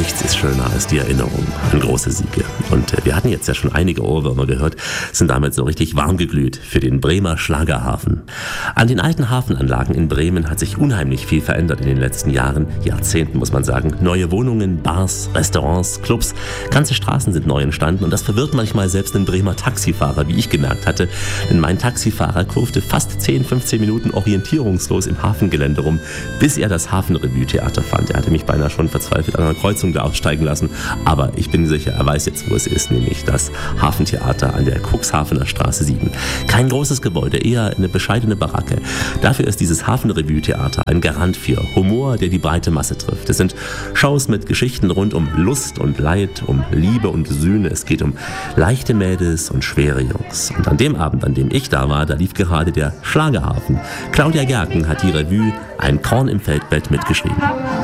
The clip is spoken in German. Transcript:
Nichts ist schöner als die Erinnerung an große Siege. Und wir hatten jetzt ja schon einige Ohrwürmer gehört, sind damit so richtig warm geglüht für den Bremer Schlagerhafen. An den alten Hafenanlagen in Bremen hat sich unheimlich viel verändert in den letzten Jahren, Jahrzehnten muss man sagen. Neue Wohnungen, Bars, Restaurants, Clubs, ganze Straßen sind neu entstanden und das verwirrt manchmal selbst einen Bremer Taxifahrer, wie ich gemerkt hatte. Denn mein Taxifahrer kurfte fast 10, 15 Minuten orientierungslos im Hafengelände rum, bis er das Hafenrevue-Theater fand. Er hatte mich beinahe schon verzweifelt an einer Kreuzung da aussteigen lassen, aber ich bin sicher, er weiß jetzt, wo es ist, nämlich das Hafentheater an der Cuxhavener Straße 7. Kein großes Gebäude, eher eine bescheidene Baracke. Dafür ist dieses Hafenrevue-Theater ein Garant für Humor, der die breite Masse trifft. Es sind Shows mit Geschichten rund um Lust und Leid, um Liebe und Sühne. Es geht um leichte Mädels und schwere Jungs. Und an dem Abend, an dem ich da war, da lief gerade der Schlagerhafen. Claudia Gerken hat die Revue Ein Korn im Feldbett mitgeschrieben.